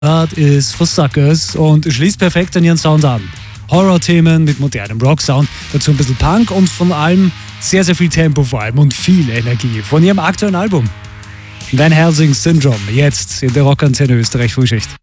That is for Suckers und schließt perfekt an ihren Sound an. Horror-Themen mit modernem Rock-Sound, dazu ein bisschen Punk und von allem sehr, sehr viel Tempo vor allem und viel Energie von ihrem aktuellen Album. Van Helsing Syndrome, jetzt in der Rockantenne Österreich Frühschicht.